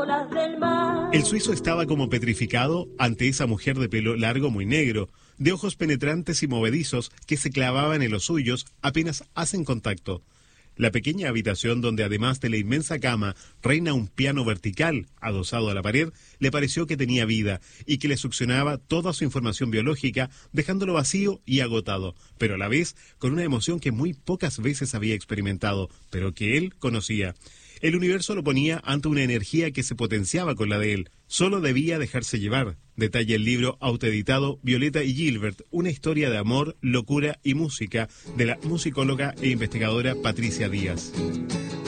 olas del mar. El suizo estaba como petrificado ante esa mujer de pelo largo muy negro, de ojos penetrantes y movedizos que se clavaban en los suyos apenas hacen contacto. La pequeña habitación donde además de la inmensa cama reina un piano vertical adosado a la pared, le pareció que tenía vida y que le succionaba toda su información biológica, dejándolo vacío y agotado, pero a la vez con una emoción que muy pocas veces había experimentado, pero que él conocía. El universo lo ponía ante una energía que se potenciaba con la de él. Solo debía dejarse llevar. Detalla el libro autoeditado Violeta y Gilbert, una historia de amor, locura y música de la musicóloga e investigadora Patricia Díaz.